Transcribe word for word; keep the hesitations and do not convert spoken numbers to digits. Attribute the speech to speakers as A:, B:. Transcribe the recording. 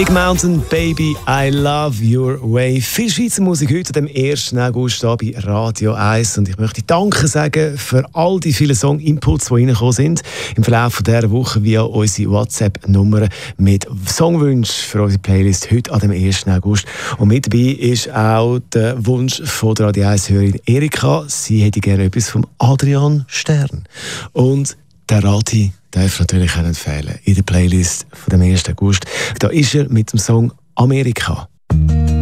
A: Big Mountain Baby, I love your way. Viel Schweizer Musik heute, am ersten August hier bei Radio eins. Und ich möchte Danke sagen für all die vielen Song-Inputs, die reingekommen sind im Verlauf dieser Woche via unsere WhatsApp-Nummer mit Songwünschen für unsere Playlist heute an dem ersten August. Und mit dabei ist auch der Wunsch von der Radio eins-Hörerin Erika. Sie hätte gerne etwas von Adrian Stern. Und der Rati darf natürlich auch nicht fehlen in der Playlist von dem ersten August. Da ist er mit dem Song Amerika.